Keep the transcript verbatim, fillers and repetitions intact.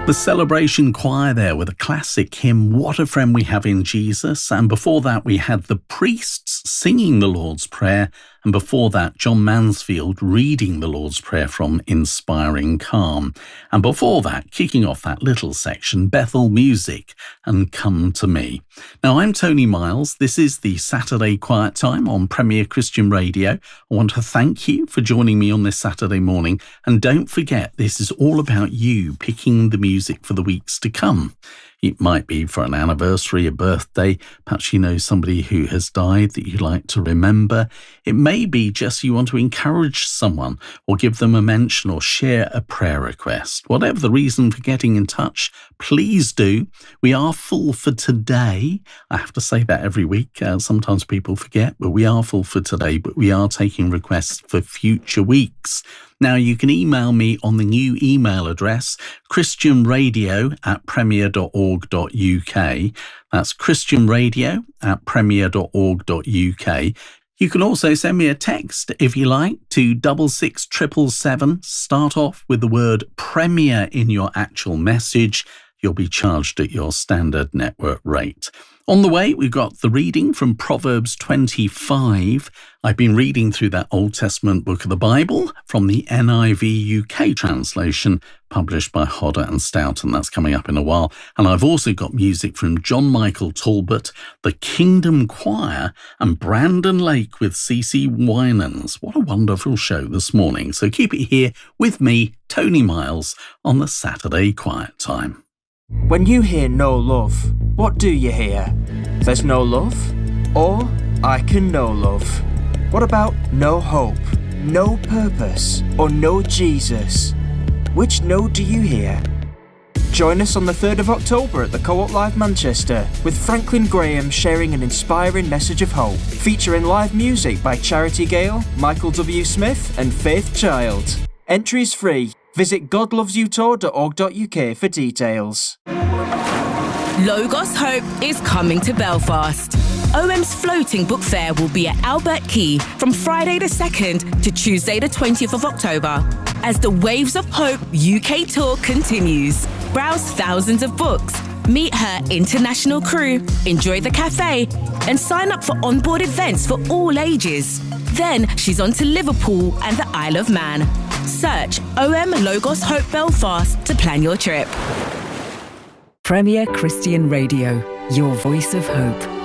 The Celebration Choir there with a classic hymn, What a Friend We Have in Jesus. And before that, we had the priests singing the Lord's Prayer. And before that, John Mansfield reading the Lord's Prayer from Inspiring Calm. And before that, kicking off that little section, Bethel Music and Come to Me. Now, I'm Tony Miles. This is the Saturday Quiet Time on Premier Christian Radio. I want to thank you for joining me on this Saturday morning. And don't forget, this is all about you picking the music for the weeks to come. It might be for an anniversary, a birthday, perhaps you know somebody who has died that you like to remember. It may be just you want to encourage someone or give them a mention or share a prayer request. Whatever the reason for getting in touch, please do. We are full for today. I have to say that every week. Uh, sometimes people forget, but we are full for today, but we are taking requests for future weeks. Now, you can email me on the new email address, christianradio at premier dot org dot uk. That's christianradio at premier dot org dot uk. You can also send me a text, if you like, to double six triple seven. Start off with the word Premier in your actual message. You'll be charged at your standard network rate. On the way, we've got the reading from Proverbs twenty-five. I've been reading through that Old Testament book of the Bible from the N I V U K translation published by Hodder and Stout, and that's coming up in a while. And I've also got music from John Michael Talbot, the Kingdom Choir, and Brandon Lake with C C Winans. What a wonderful show this morning. So keep it here with me, Tony Miles, on the Saturday Quiet Time. When you hear no love, what do you hear? There's no love? Or I can know love. What about no hope, no purpose, or no Jesus? Which no do you hear? Join us on the third of October at the Co-op Live Manchester with Franklin Graham sharing an inspiring message of hope, featuring live music by Charity Gale, Michael W. Smith and Faith Child. Entries free. Visit god loves you tour dot org dot uk for details. Logos Hope is coming to Belfast. O M's floating book fair will be at Albert Quay from Friday the second to Tuesday the twentieth of October as the Waves of Hope U K tour continues. Browse thousands of books, meet her international crew, enjoy the cafe, and sign up for onboard events for all ages. Then she's on to Liverpool and the Isle of Man. Search O M Logos Hope Belfast to plan your trip. Premier Christian Radio, your voice of hope.